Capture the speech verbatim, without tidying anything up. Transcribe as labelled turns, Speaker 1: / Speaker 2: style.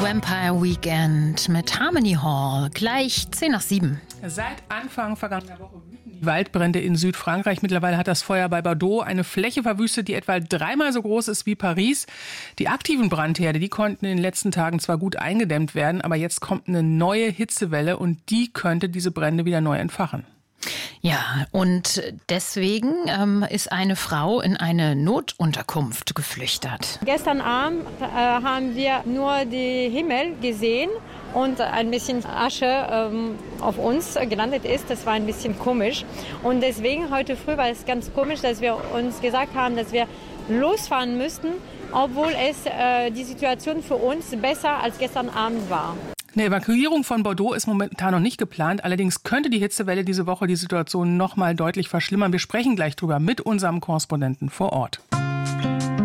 Speaker 1: Vampire Weekend mit Harmony Hall. Gleich zehn nach sieben.
Speaker 2: Seit Anfang vergangener Woche wüten die Waldbrände in Südfrankreich. Mittlerweile hat das Feuer bei Bordeaux eine Fläche verwüstet, die etwa dreimal so groß ist wie Paris. Die aktiven Brandherde, die konnten in den letzten Tagen zwar gut eingedämmt werden, aber jetzt kommt eine neue Hitzewelle und die könnte diese Brände wieder neu entfachen.
Speaker 1: Ja, und deswegen ähm, ist eine Frau in eine Notunterkunft geflüchtet.
Speaker 3: Gestern Abend äh, haben wir nur den Himmel gesehen und ein bisschen Asche ähm, auf uns gelandet ist. Das war ein bisschen komisch. Und deswegen heute früh war es ganz komisch, dass wir uns gesagt haben, dass wir losfahren müssten, obwohl es äh, die Situation für uns besser als gestern Abend war.
Speaker 2: Eine Evakuierung von Bordeaux ist momentan noch nicht geplant. Allerdings könnte die Hitzewelle diese Woche die Situation noch mal deutlich verschlimmern. Wir sprechen gleich drüber mit unserem Korrespondenten vor Ort.